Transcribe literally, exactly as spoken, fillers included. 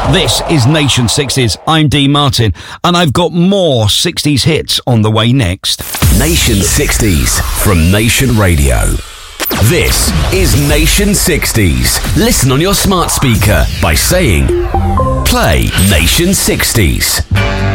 This is Nation sixties. I'm Dean Martin, and I've got more sixties hits on the way next. Nation sixties from Nation Radio. This is Nation sixties. Listen on your smart speaker by saying, play Nation sixties.